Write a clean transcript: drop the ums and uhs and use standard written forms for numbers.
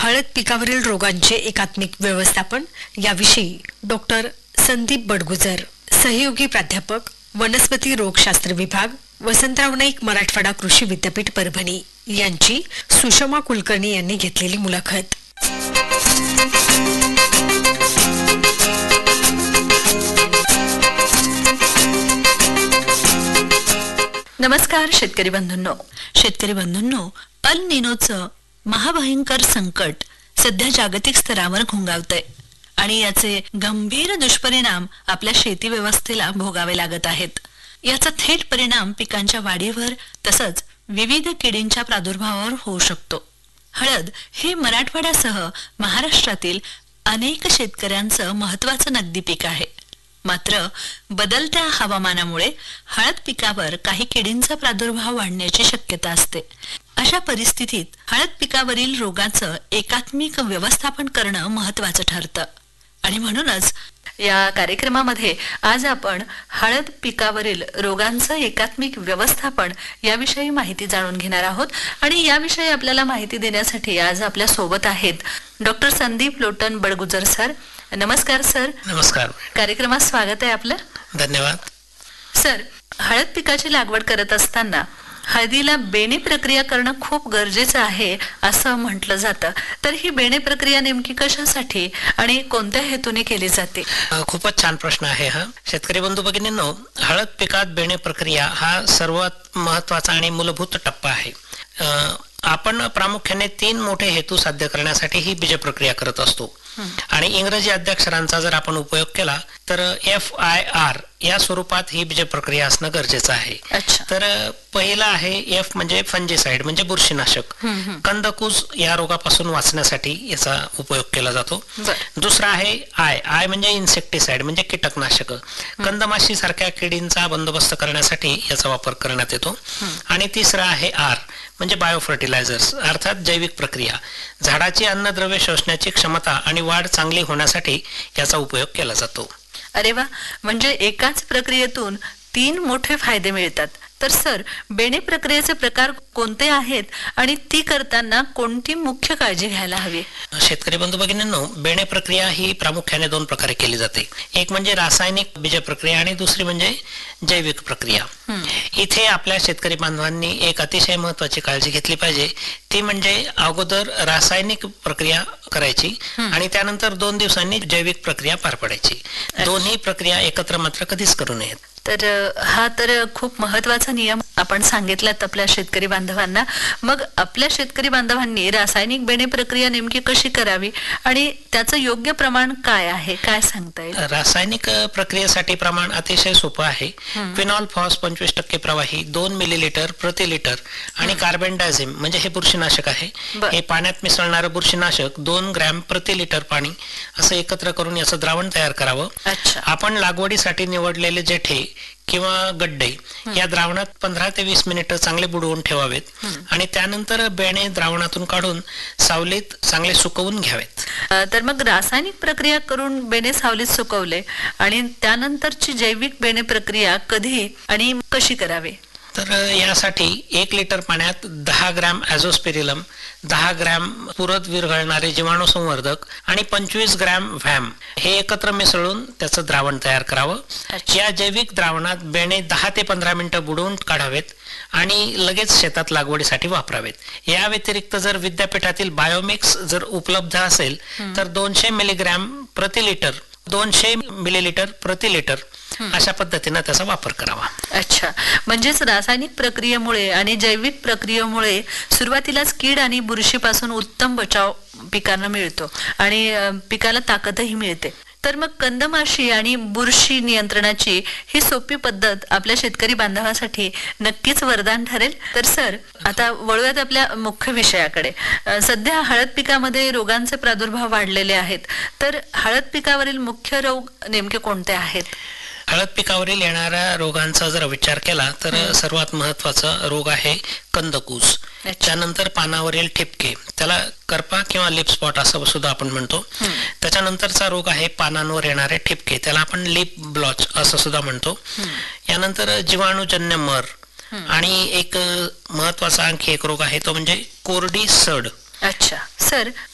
हळद पिकावरील रोगांचे एकात्मिक व्यवस्थापन याविषयी डॉक्टर संदीप बडगुजर, सहयोगी प्राध्यापक, वनस्पती रोगशास्त्र विभाग, वसंतराव नाईक मराठवाडा कृषी विद्यापीठ परभणी यांची सुषमा कुलकर्णी यांनी घेतलेली मुलाखत. नमस्कार शेतकरी बंधूंनो, अल निनोचं महाभयंकर संकट सध्या जागतिक स्तरावर घोंगावतंय आणि याचे गंभीर दुष्परिणाम आपल्या शेती व्यवस्थेला भोगावे लागत आहेत. याचा थेट परिणाम पिकांच्या वाढीवर तसंच विविध किडींच्या प्रादुर्भावावर होऊ शकतो. हळद हे मराठवाड्यासह महाराष्ट्रातील अनेक शेतकऱ्यांचं महत्वाचं नगदी पीक आहे. मात्र बदलत्या हवामानामुळे हळद पिकावर काही किडींचा प्रादुर्भाव वाढण्याची शक्यता असते. अशा परिस्थितीत हळद पिकावरील रोगांचं एकात्मिक व्यवस्थापन करणं महत्वाचं ठरतं आणि म्हणूनच या कार्यक्रमामध्ये आज आपण हळद पिकावरील रोगांचं एकात्मिक व्यवस्थापन याविषयी माहिती जाणून घेणार आहोत. आणि याविषयी आपल्याला माहिती देण्यासाठी आज आपल्या सोबत आहेत डॉक्टर संदीप लोटन बडगुजर सर. नमस्कार सर. नमस्कार. कार्यक्रमात स्वागत आहे आपलं. धन्यवाद सर. हळद पिकाची लागवड करत असताना हळदीला बेणे प्रक्रिया करणं खूप गरजेचं आहे असं म्हटलं जातं. तर ही बेणे प्रक्रिया नेमकी कशासाठी आणि कोणत्या हेतूने केली जाते? खूपच छान प्रश्न आहे हा. शेतकरी बंधू भगिनींनो, हळद पिकात बेणे प्रक्रिया हा सर्वात महत्वाचा आणि मूलभूत टप्पा आहे. आपण प्रामुख्याने 3 मोठे हेतू साध्य करण्यासाठी ही बीज प्रक्रिया करत असतो आणि इंग्रजी आद्याक्षरांचा जर आपण उपयोग केला तर FIR या स्वरूपात ही बीज प्रक्रिया असणं गरजेचं आहे. तर पहिला आहे F म्हणजे फंजिसाइड म्हणजे बुरशीनाशक. कंदकुज या रोगापासून वाचण्यासाठी याचा उपयोग केला जातो. दुसरा आहे I म्हणजे इन्सेक्टिसाइड म्हणजे कीटकनाशक. कंदमाशी सारख्या किडींचा बंदोबस्त करण्यासाठी याचा वापर करण्यात येतो. आणि तिसरा आहे R म्हणजे बायो फर्टिलायझर्स अर्थात जैविक प्रक्रिया. झाडाची अन्नद्रव्य शोषण्याची क्षमता आणि वाढ चांगली होण्यासाठी याचा उपयोग केला जातो. अरे वा, म्हणजे एकाच प्रक्रियेतून 3 मोठे फायदे मिळतात. तर सर, बेणे प्रक्रियेचे प्रकार कोणते आहेत आणि ती करताना कोणती मुख्य काळजी घ्यायला हवी? शेतकरी बंधू भगिनींनो, बेणे प्रक्रिया ही प्रामुख्याने 2 प्रकारे केली जाते. एक म्हणजे रासायनिक बीज प्रक्रिया आणि दुसरी म्हणजे जैविक प्रक्रिया. इथे आपल्या शेतकरी बांधवांनी एक अतिशय महत्वाची काळजी घेतली पाहिजे. ती म्हणजे अगोदर रासायनिक प्रक्रिया करायची आणि त्यानंतर 2 दिवसांनी जैविक प्रक्रिया पार पाडायची. दोन्ही प्रक्रिया एकत्र मात्र कधीच करू नयेत. तर हा तर खूप महत्वाचा नियम आपण सांगितलात आपल्या शेतकरी बांधवांना. मग आपल्या शेतकरी बांधवांनी रासायनिक बेणे प्रक्रिया नेमकी कशी करावी आणि त्याचं योग्य प्रमाण काय आहे, काय सांगता येईल? रासायनिक प्रक्रियेसाठी प्रमाण अतिशय सोपं आहे. फिनॉल फॉस 25% प्रवाही 2 मिलीलिटर प्रति लिटर आणि कार्बेंडाझिम म्हणजे हे बुरशीनाशक आहे. हे पाण्यात मिसळणारं बुरशीनाशक 2 ग्रॅम प्रति लिटर पाणी असं एकत्र करून याचं द्रावण तयार करावं. आपण लागवडीसाठी निवडलेले जेठे किंवा गड्डे या द्रावणात 15 ते 20 मिनिटं चांगले बुडवून ठेवावेत आणि त्यानंतर बेणे द्रावणातून काढून सावलीत चांगले सुकवून घ्यावेत. तर मग रासायनिक प्रक्रिया करून बेणे सावलीत सुकवले आणि त्यानंतरची जैविक बेणे प्रक्रिया कधी आणि कशी करावी? तर यासाठी 1 लिटर पाण्यात 10 ग्रॅम ॲझोस्पेरिलम, 10 ग्रॅम पुरत विरघळणारे जीवाणू संवर्धक आणि 25 ग्रॅम व्हॅम हे एकत्र मिसळून त्याचं द्रावण तयार करावं. या जैविक द्रावणात बेणे 10 ते 15 मिनिटं बुडवून काढावेत आणि लगेच शेतात लागवडीसाठी वापरावेत. या व्यतिरिक्त जर विद्यापीठातील बायोमिक्स जर उपलब्ध असेल तर 200 मिलीग्रॅम प्रति लिटर 200 मिलीलिटर प्रति लिटर अशा पद्धतीने त्याचा वापर करावा. अच्छा, म्हणजेच रासायनिक प्रक्रियेमुळे आणि जैविक प्रक्रियेमुळे सुरुवातीलाच कीड आणि बुरशीपासून उत्तम बचाव पिकांना मिळतो आणि पिकाला ताकदही मिळते. तर मग कंदमाशी आणि बुरशी नियंत्रणाची ही सोपी पद्धत आपल्या शेतकरी बांधवांसाठी नक्कीच वरदान ठरेल. तर सर, आता वळूयात आपल्या मुख्य विषयाकडे. सध्या हळद पिकामध्ये रोगांचे प्रादुर्भाव वाढलेले आहेत. तर हळद पिकावरील मुख्य रोग नेमके कोणते आहेत? हळद पिकावरील येणाऱ्या रोगांचा जर विचार केला तर सर्वात महत्वाचा रोग आहे कंदकुज. त्यानंतर पानावरील ठिपके, त्याला करपा किंवा लिप स्पॉट असं सुद्धा आपण म्हणतो. त्याच्यानंतरचा रोग आहे पानांवर येणारे ठिपके, त्याला आपण लिप ब्लॉच असं सुद्धा म्हणतो. यानंतर जीवाणूजन्य मर आणि एक महत्वाचा आणखी एक रोग आहे तो म्हणजे कोरडी सड. अच्छा सर,